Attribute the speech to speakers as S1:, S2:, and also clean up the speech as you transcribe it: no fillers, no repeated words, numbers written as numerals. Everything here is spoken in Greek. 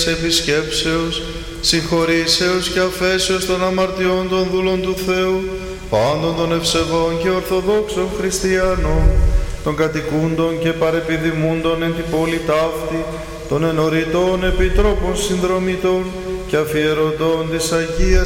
S1: επισκέψεως, συγχωρήσεως και αφέσεως των αμαρτιών των δούλων του Θεού, πάντων των ευσεβών και ορθοδόξων χριστιανών, των κατοικούντων και παρεπιδημούντων εν την πόλη ταύτη, των ενωριτών επιτρόπων συνδρομητών και αφιερωτών της Αγίας